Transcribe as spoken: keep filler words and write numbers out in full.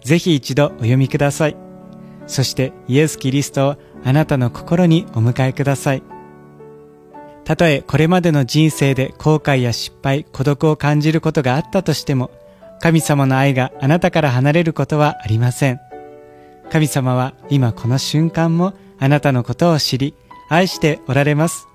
ぜひ一度お読みください。そしてイエス・キリストをあなたの心にお迎えください。たとえこれまでの人生で後悔や失敗、孤独を感じることがあったとしても、神様の愛があなたから離れることはありません。神様は今この瞬間もあなたのことを知り、愛しておられます。